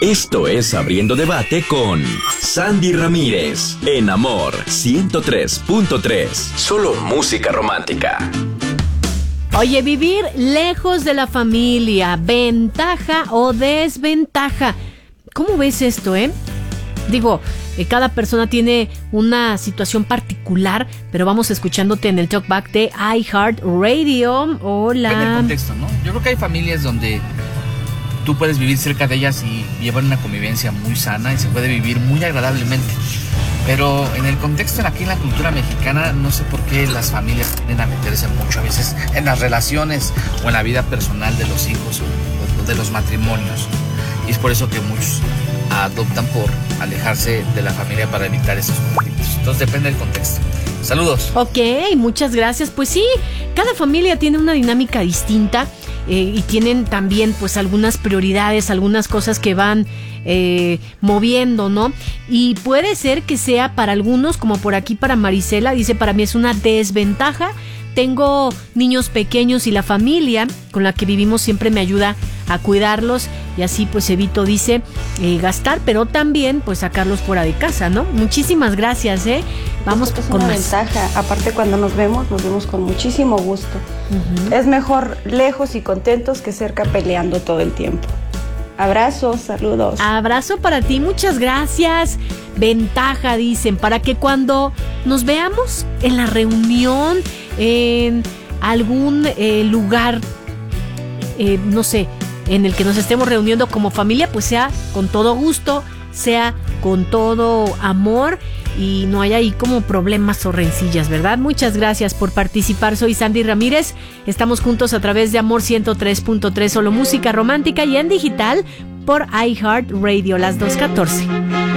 Esto es Abriendo Debate con Sandy Ramírez, en Amor 103.3. Solo música romántica. Oye, vivir lejos de la familia, ¿ventaja o desventaja? ¿Cómo ves esto, Digo, cada persona tiene una situación particular, pero vamos escuchándote en el Talkback de iHeartRadio. Hola. Depende del contexto, ¿no? Yo creo que hay familias donde tú puedes vivir cerca de ellas y llevar una convivencia muy sana y se puede vivir muy agradablemente. Pero en el contexto, aquí en la cultura mexicana, no sé por qué las familias tienden a meterse mucho a veces en las relaciones o en la vida personal de los hijos o de los matrimonios. Y es por eso que muchos adoptan por alejarse de la familia para evitar esos conflictos. Entonces depende del contexto. Saludos. Ok, muchas gracias. Pues sí, cada familia tiene una dinámica distinta y tienen también pues algunas prioridades, algunas cosas que van moviendo, ¿no? Y puede ser que sea para algunos, como por aquí para Marisela, dice, para mí es una desventaja. Tengo niños pequeños y la familia con la que vivimos siempre me ayuda a cuidarlos y así pues evito, dice, gastar, pero también pues sacarlos fuera de casa, ¿no? Muchísimas gracias, Vamos es con una más. ventaja. Aparte, cuando nos vemos con muchísimo gusto. Uh-huh. Es mejor lejos y contentos que cerca peleando todo el tiempo. Abrazos, saludos. Abrazo para ti, muchas gracias. Ventaja, dicen, para que cuando nos veamos en la reunión, en algún lugar, no sé, en el que nos estemos reuniendo como familia, pues sea con todo gusto, sea con todo amor y no haya ahí como problemas o rencillas, ¿verdad? Muchas gracias por participar. Soy Sandy Ramírez. Estamos juntos a través de Amor 103.3, solo música romántica, y en digital por iHeartRadio, las 2:14.